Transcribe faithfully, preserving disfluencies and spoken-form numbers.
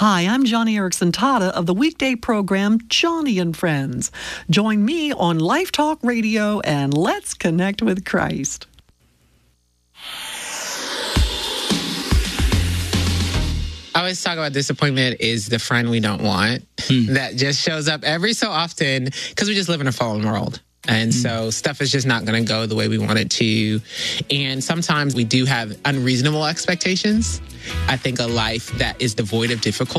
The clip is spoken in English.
Hi, I'm Johnny Erickson Tata of the weekday program Johnny and Friends. Join me on Life Talk Radio and let's connect with Christ. I always talk about disappointment is the friend we don't want hmm. that just shows up every so often because we just live in a fallen world. And mm. so stuff is just not going to go the way we want it to. And sometimes we do have unreasonable expectations. I think a life that is devoid of difficulty